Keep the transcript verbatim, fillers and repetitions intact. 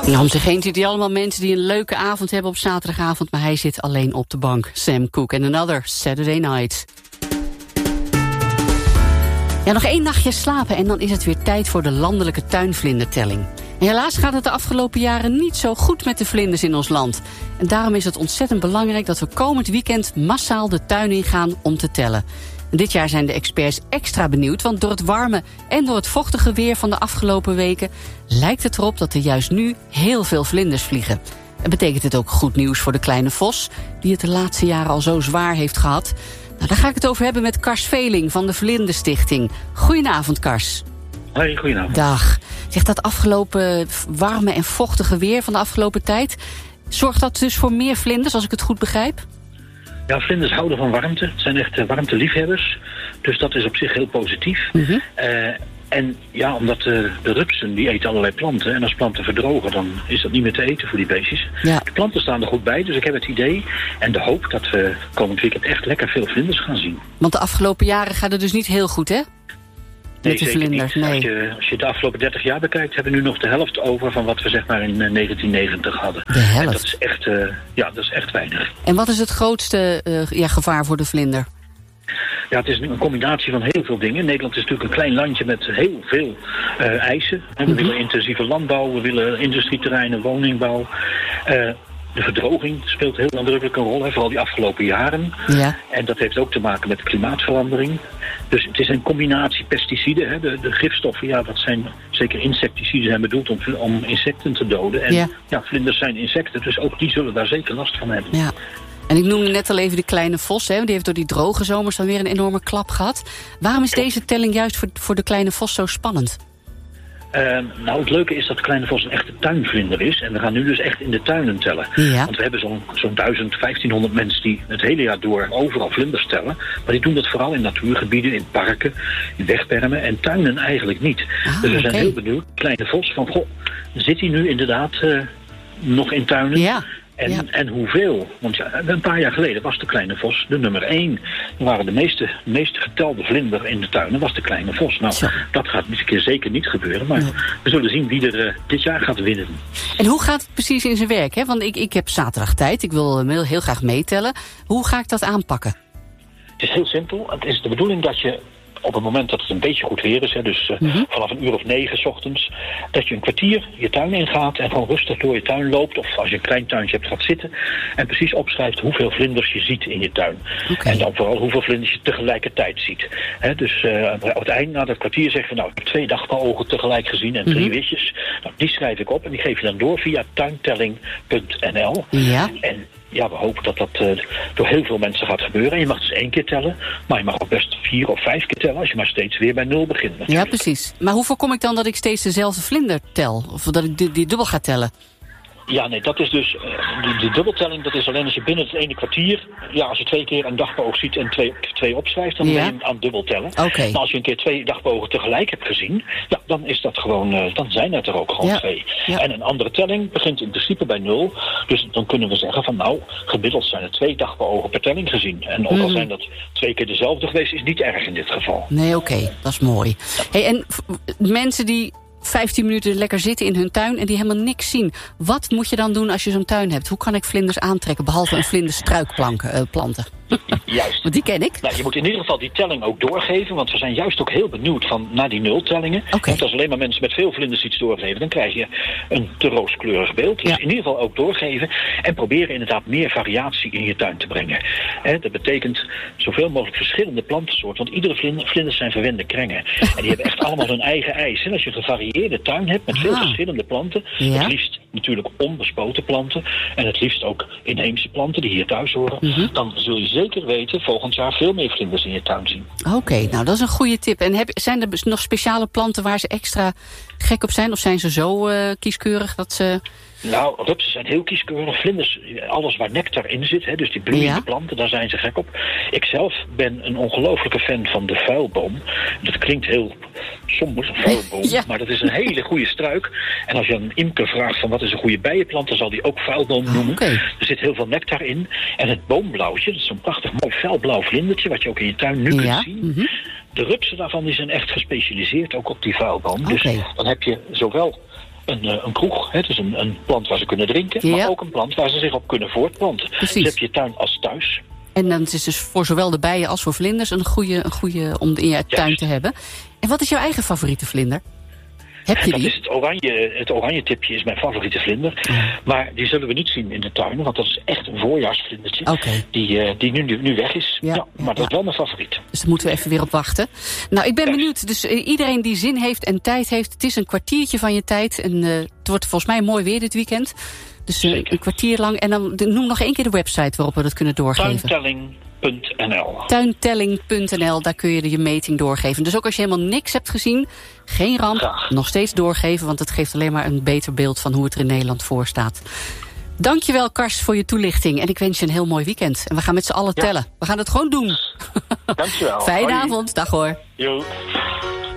Nou, om zich heen ziet hij allemaal mensen die een leuke avond hebben op zaterdagavond, maar hij zit alleen op de bank. Sam Cooke en Another Saturday Night. Ja, nog één nachtje slapen en dan is het weer tijd voor de landelijke tuinvlindertelling. En helaas gaat het de afgelopen jaren niet zo goed met de vlinders in ons land. En daarom is het ontzettend belangrijk dat we komend weekend massaal de tuin ingaan om te tellen. En dit jaar zijn de experts extra benieuwd, want door het warme en door het vochtige weer van de afgelopen weken lijkt het erop dat er juist nu heel veel vlinders vliegen. En betekent het ook goed nieuws voor de kleine vos, die het de laatste jaren al zo zwaar heeft gehad? Nou, daar ga ik het over hebben met Kars Veling van de Vlinderstichting. Goedenavond, Kars. Hoi, goedenavond. Dag. Zegt dat afgelopen warme en vochtige weer van de afgelopen tijd, zorgt dat dus voor meer vlinders, als ik het goed begrijp? Ja, vlinders houden van warmte. Het zijn echt uh, warmteliefhebbers. Dus dat is op zich heel positief. Mm-hmm. Uh, en ja, omdat uh, de rupsen, die eten allerlei planten. En als planten verdrogen, dan is dat niet meer te eten voor die beestjes. Ja. De planten staan er goed bij, dus ik heb het idee en de hoop dat we komend weekend echt lekker veel vlinders gaan zien. Want de afgelopen jaren gaat het dus niet heel goed, hè? Nee, met de zeker vlinders, niet. nee. Als je, als je de afgelopen dertig jaar bekijkt, hebben we nu nog de helft over van wat we zeg maar in uh, negentien negentig hadden. De helft? En dat is echt, uh, ja, dat is echt weinig. En wat is het grootste uh, ja, gevaar voor de vlinder? Ja, het is een combinatie van heel veel dingen. Nederland is natuurlijk een klein landje met heel veel uh, eisen. We mm-hmm. willen intensieve landbouw, we willen industrieterreinen, woningbouw. Uh, De verdroging speelt heel nadrukkelijk een rol, hè, vooral die afgelopen jaren. Ja. En dat heeft ook te maken met de klimaatverandering. Dus het is een combinatie pesticiden. Hè. De, de gifstoffen, ja, dat zijn zeker insecticiden, zijn bedoeld om, om insecten te doden. En ja. ja, vlinders zijn insecten, dus ook die zullen daar zeker last van hebben. Ja. En ik noemde net al even de kleine vos, hè. Die heeft door die droge zomers dan weer een enorme klap gehad. Waarom is deze telling juist voor, voor de kleine vos zo spannend? Uh, nou, het leuke is dat de kleine vos een echte tuinvlinder is. En we gaan nu dus echt in de tuinen tellen. Ja. Want we hebben zo'n zo'n duizend, vijftienhonderd mensen die het hele jaar door overal vlinders tellen. Maar die doen dat vooral in natuurgebieden, in parken, in wegbermen en tuinen eigenlijk niet. Ah, dus we zijn okay. heel benieuwd, kleine vos, van goh, zit hij nu inderdaad uh, nog in tuinen? Ja. En, ja. en hoeveel? Want ja, een paar jaar geleden was de kleine vos de nummer één. Er waren de meeste, meest getelde vlinder in de tuinen, was de kleine vos. Nou, Zo. dat gaat dit keer zeker niet gebeuren. Maar nee. we zullen zien wie er uh, dit jaar gaat winnen. En hoe gaat het precies in zijn werk? Hè? Want ik, ik heb zaterdag tijd, ik wil heel, heel graag meetellen. Hoe ga ik dat aanpakken? Het is heel simpel. Het is de bedoeling dat je op het moment dat het een beetje goed weer is, hè, dus uh, mm-hmm. vanaf een uur of negen 's ochtends, dat je een kwartier je tuin ingaat en gewoon rustig door je tuin loopt. Of als je een klein tuintje hebt, gaat zitten en precies opschrijft hoeveel vlinders je ziet in je tuin. Okay. En dan vooral hoeveel vlinders je tegelijkertijd ziet. Hè, dus uh, op het eind, na dat kwartier, zeg je, nou, ik heb twee dagpauwogen tegelijk gezien en drie mm-hmm. witjes. Nou, die schrijf ik op en die geef je dan door via tuintelling punt n l. Ja. En ja, we hopen dat dat uh, door heel veel mensen gaat gebeuren. En je mag dus één keer tellen, maar je mag ook best vier of vijf keer tellen als je maar steeds weer bij nul begint. Natuurlijk. Ja, precies. Maar hoe voorkom ik dan dat ik steeds dezelfde vlinder tel? Of dat ik die, die dubbel ga tellen? Ja, nee, dat is dus, uh, die, die dubbeltelling, dat is alleen als je binnen het ene kwartier, ja, als je twee keer een dagboog ziet en twee, twee opschrijft, dan ja. ben je aan het dubbeltellen. Okay. Maar als je een keer twee dagbogen tegelijk hebt gezien, ja, dan is dat gewoon, uh, dan zijn het er ook gewoon ja. twee. Ja. En een andere telling begint in principe bij nul, dus dan kunnen we zeggen van nou, gemiddeld zijn er twee dagbogen per telling gezien. En ook mm. al zijn dat twee keer dezelfde geweest, is niet erg in dit geval. Nee, oké, okay. Dat is mooi. Hey, en f- mensen die vijftien minuten lekker zitten in hun tuin en die helemaal niks zien. Wat moet je dan doen als je zo'n tuin hebt? Hoe kan ik vlinders aantrekken, behalve een vlinderstruikplanten? Uh, planten? Juist. Want die ken ik. Nou, je moet in ieder geval die telling ook doorgeven, want we zijn juist ook heel benieuwd van naar die nultellingen. Okay. Want als alleen maar mensen met veel vlinders iets doorgeven, dan krijg je een te rooskleurig beeld. Dus ja. in ieder geval ook doorgeven en proberen inderdaad meer variatie in je tuin te brengen. He, dat betekent zoveel mogelijk verschillende plantensoorten, want iedere vlinder, vlinders zijn verwende krengen. En die hebben echt allemaal hun eigen eis. En als je een gevarieerde tuin hebt met veel ah. verschillende planten, ja. het liefst natuurlijk onbespoten planten en het liefst ook inheemse planten die hier thuis horen, mm-hmm. dan zul je zeker weten volgend jaar veel meer vlinders in je tuin zien. Oké, okay, nou dat is een goede tip. En heb, zijn er nog speciale planten waar ze extra gek op zijn? Of zijn ze zo uh, kieskeurig dat ze... Nou, rupsen zijn heel kieskeurig. Vlinders, alles waar nectar in zit, hè, dus die bloeiende ja. planten, daar zijn ze gek op. Ik zelf ben een ongelofelijke fan van de vuilboom. Dat klinkt heel somber, een vuilboom, ja. maar dat is een hele goede struik. En als je een imker vraagt van wat is een goede bijenplant, dan zal die ook vuilboom noemen. Oh, okay. Er zit heel veel nectar in. En het boomblauwtje, dat is zo'n prachtig mooi felblauw vlindertje, wat je ook in je tuin nu ja. kunt zien. Mm-hmm. De rupsen daarvan die zijn echt gespecialiseerd ook op die vuilboom. Okay. Dus dan heb je zowel een, een kroeg. Hè, dus een, een plant waar ze kunnen drinken. Ja. Maar ook een plant waar ze zich op kunnen voortplanten. Precies. Dus heb je tuin als thuis. En dan is het dus voor zowel de bijen als voor vlinders een goede, een goede om in je tuin te hebben. En wat is jouw eigen favoriete vlinder? Heb je die? Dat is het oranje, het oranje tipje is mijn favoriete vlinder. Maar die zullen we niet zien in de tuin, want dat is echt een voorjaarsvlindertje. Okay. Die, uh, die nu, nu weg is. Ja, ja, maar ja, dat is wel mijn favoriet. Dus daar moeten we even weer op wachten. Nou, ik ben Juist. benieuwd. Dus uh, iedereen die zin heeft en tijd heeft, het is een kwartiertje van je tijd. En uh, het wordt volgens mij mooi weer dit weekend. Dus uh, een kwartier lang. En dan noem nog één keer de website waarop we dat kunnen doorgeven. Tuintelling punt n l Tuintelling punt n l, daar kun je je meting doorgeven. Dus ook als je helemaal niks hebt gezien, geen ramp, Graag. nog steeds doorgeven, want het geeft alleen maar een beter beeld van hoe het er in Nederland voor staat. Dankjewel, Kars, voor je toelichting. En ik wens je een heel mooi weekend. En we gaan met z'n allen Ja. tellen. We gaan het gewoon doen. Dankjewel. Fijne Hoi. avond. Dag hoor. Jo.